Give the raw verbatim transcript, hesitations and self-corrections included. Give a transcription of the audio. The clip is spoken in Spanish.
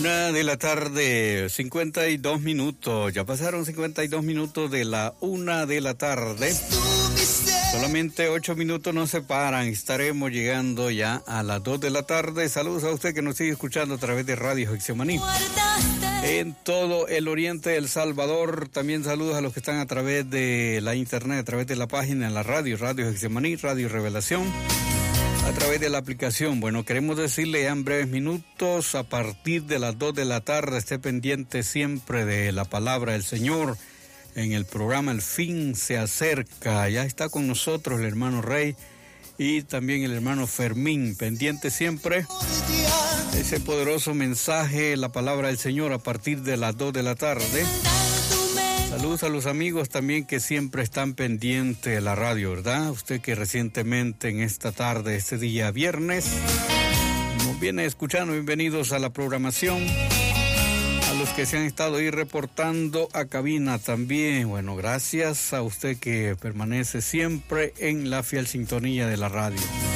Una de la tarde, cincuenta y dos minutos. Ya pasaron cincuenta y dos minutos de la una de la tarde. Solamente ocho minutos nos separan. Estaremos llegando ya a las dos de la tarde. Saludos a usted que nos sigue escuchando a través de Radio Hexemaní. En todo el oriente de El Salvador. También saludos a los que están a través de la internet, a través de la página, en la radio, Radio Hexemaní, Radio Revelación. A través de la aplicación. Bueno, queremos decirle ya en breves minutos, a partir de las dos de la tarde, esté pendiente siempre de la palabra del Señor. En el programa El Fin se acerca. Ya está con nosotros el hermano Rey y también el hermano Fermín. Pendiente siempre ese poderoso mensaje, la palabra del Señor, a partir de las dos de la tarde. Saludos a los amigos también que siempre están pendientes de la radio, ¿verdad? Usted que recientemente en esta tarde, este día viernes, nos viene escuchando, bienvenidos a la programación. A los que se han estado ahí reportando a cabina también, bueno, gracias a usted que permanece siempre en la fiel sintonía de la radio.